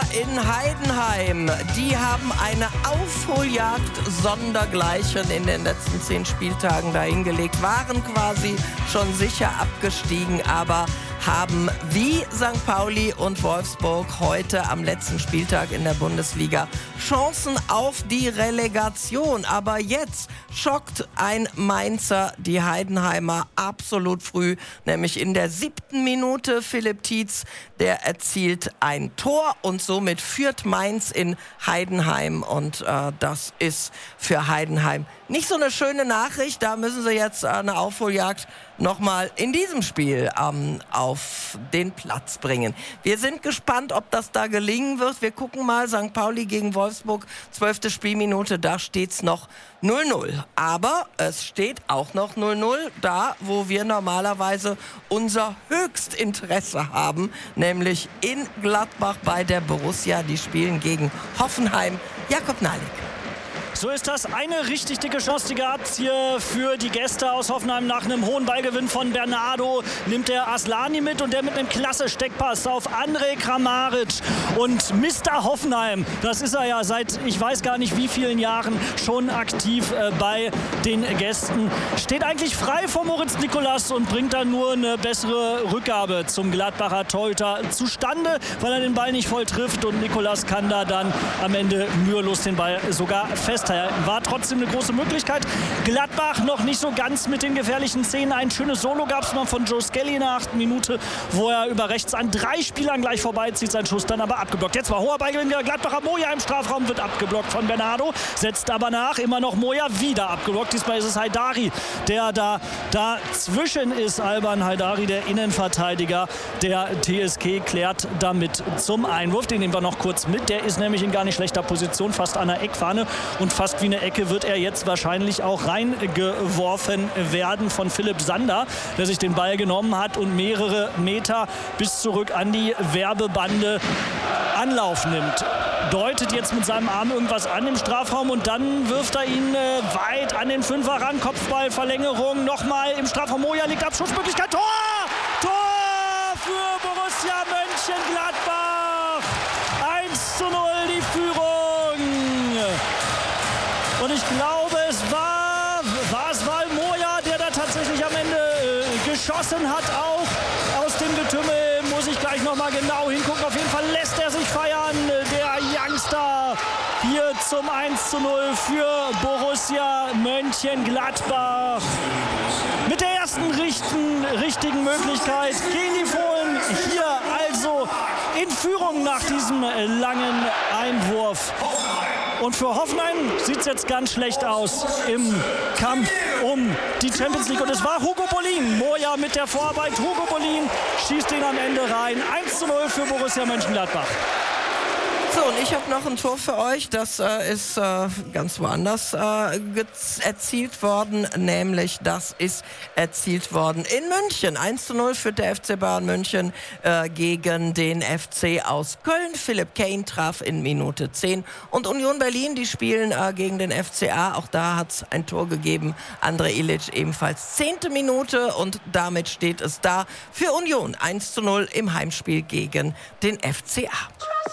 in Heidenheim. Die haben eine Aufholjagd sondergleichen in den letzten 10 Spieltagen dahingelegt, waren quasi schon sicher abgestiegen, aber haben wie St. Pauli und Wolfsburg heute am letzten Spieltag in der Bundesliga Chancen auf die Relegation. Aber jetzt schockt ein Mainzer die Heidenheimer absolut früh, nämlich in der 7. Minute. Philipp Tietz, der erzielt ein Tor und somit führt Mainz in Heidenheim. Und das ist für Heidenheim nicht so eine schöne Nachricht. Da müssen sie jetzt eine Aufholjagd nochmal in diesem Spiel auf den Platz bringen. Wir sind gespannt, ob das da gelingen wird. Wir gucken mal, St. Pauli gegen Wolfsburg, 12. Spielminute, da steht's noch 0-0. Aber es steht auch noch 0-0 da, wo wir normalerweise unser Höchstinteresse haben, nämlich in Gladbach bei der Borussia. Die spielen gegen Hoffenheim. Jakob Nalik. So ist das eine richtig dicke Chance, die gab es hier für die Gäste aus Hoffenheim. Nach einem hohen Ballgewinn von Bernardo nimmt der Aslani mit und der mit einem klasse Steckpass auf Andrej Kramaric. Und Mr. Hoffenheim, das ist er ja seit ich weiß gar nicht wie vielen Jahren schon aktiv bei den Gästen. Steht eigentlich frei vor Moritz Nicolas und bringt dann nur eine bessere Rückgabe zum Gladbacher Torhüter zustande, weil er den Ball nicht voll trifft und Nicolas kann da dann am Ende mühelos den Ball sogar festhalten. War trotzdem eine große Möglichkeit. Gladbach noch nicht so ganz mit den gefährlichen Szenen. Ein schönes Solo gab es mal von Joe Skelly in der 8. Minute, wo er über rechts an 3 Spielern gleich vorbeizieht. Sein Schuss dann aber abgeblockt. Jetzt war hoher Ballgewinn der Gladbacher. Moja im Strafraum wird abgeblockt von Bernardo. Setzt aber nach. Immer noch Moja wieder abgeblockt. Diesmal ist es Haidari, der dazwischen ist. Alban Haidari, der Innenverteidiger der TSG, klärt damit zum Einwurf. Den nehmen wir noch kurz mit. Der ist nämlich in gar nicht schlechter Position, fast an der Eckfahne. Und fast wie eine Ecke wird er jetzt wahrscheinlich auch reingeworfen werden von Philipp Sander, der sich den Ball genommen hat und mehrere Meter bis zurück an die Werbebande Anlauf nimmt. Deutet jetzt mit seinem Arm irgendwas an im Strafraum und dann wirft er ihn weit an den Fünfer ran. Kopfballverlängerung nochmal im Strafraum. Moja liegt Abschussmöglichkeit. Tor! Tor für Borussia Mönchengladbach. 1:0 die Führung. Und ich glaube, es war Moja, der da tatsächlich am Ende geschossen hat, auch aus dem Getümmel. Muss ich gleich noch mal genau hingucken. Auf jeden Fall lässt er sich feiern, der Youngster. Hier zum 1:0 für Borussia Mönchengladbach. Mit der ersten richtigen Möglichkeit gehen die Fohlen hier also in Führung nach diesem langen Einwurf. Und für Hoffenheim sieht es jetzt ganz schlecht aus im Kampf um die Champions League. Und es war Hugo Bollin. Moja mit der Vorarbeit. Hugo Bollin schießt ihn am Ende rein. 1:0 für Borussia Mönchengladbach. So, und ich habe noch ein Tor für euch. Das ist ganz woanders erzielt worden. Nämlich, das ist erzielt worden in München. 1:0 führt der FC Bayern München gegen den FC aus Köln. Philipp Kane traf in Minute 10. Und Union Berlin, die spielen gegen den FCA. Auch da hat es ein Tor gegeben. Andrej Ilic ebenfalls 10. Minute. Und damit steht es da für Union 1:0 im Heimspiel gegen den FCA.